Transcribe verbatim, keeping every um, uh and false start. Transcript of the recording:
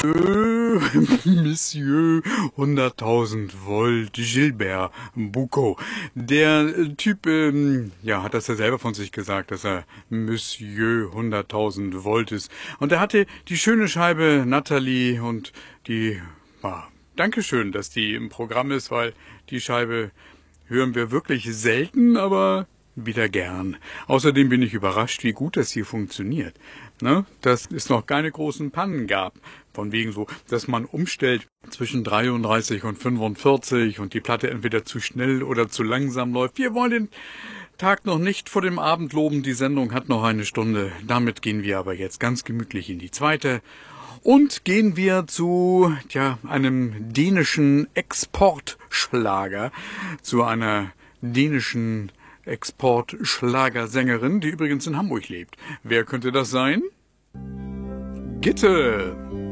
Monsieur, Monsieur, hunderttausend Volt, Gilbert Boucault. Der Typ, ähm, ja, hat das ja selber von sich gesagt, dass er Monsieur hunderttausend Volt ist. Und er hatte die schöne Scheibe Natalie und die, ah, Dankeschön, dass die im Programm ist, weil die Scheibe hören wir wirklich selten, aber wieder gern. Außerdem bin ich überrascht, wie gut das hier funktioniert. Ne? Dass es noch keine großen Pannen gab. Von wegen so, dass man umstellt zwischen dreiunddreißig und fünfundvierzig und die Platte entweder zu schnell oder zu langsam läuft. Wir wollen den Tag noch nicht vor dem Abend loben. Die Sendung hat noch eine Stunde. Damit gehen wir aber jetzt ganz gemütlich in die zweite. Und gehen wir zu tja, einem dänischen Exportschlager, zu einer dänischen Exportschlagersängerin, die übrigens in Hamburg lebt. Wer könnte das sein? Gitte!